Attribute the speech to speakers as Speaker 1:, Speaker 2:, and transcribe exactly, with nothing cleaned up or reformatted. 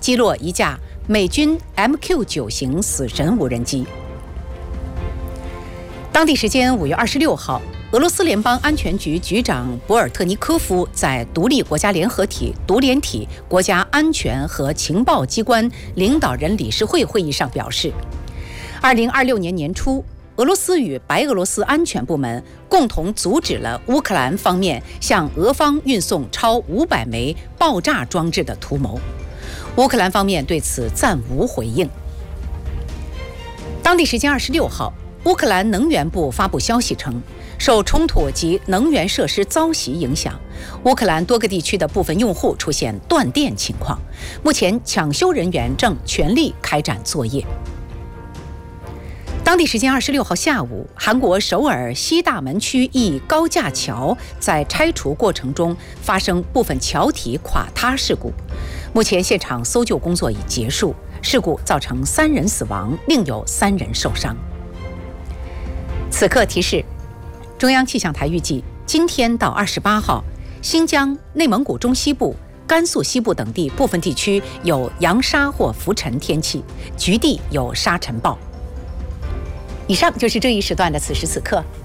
Speaker 1: 击落一架美军 M Q 九 型死神无人机。当地时间五月二十六号，俄罗斯联邦安全局局长博尔特尼科夫在独立国家联合体独联体国家安全和情报机关领导人理事会会议上表示，二零二六年年初，俄罗斯与白俄罗斯安全部门共同阻止了乌克兰方面向俄方运送超五百枚爆炸装置的图谋。乌克兰方面对此暂无回应。当地时间二十六号，乌克兰能源部发布消息称，受冲突及能源设施遭袭影响，乌克兰多个地区的部分用户出现断电情况，目前抢修人员正全力开展作业。当地时间二十六号下午，韩国首尔西大门区一高架桥在拆除过程中发生部分桥体垮塌事故，目前现场搜救工作已结束，事故造成三人死亡，另有三人受伤。此刻提示，中央气象台预计今天到二十八号，新疆、内蒙古中西部、甘肃西部等地部分地区有扬沙或浮尘天气，局地有沙尘暴。以上就是这一时段的此时此刻，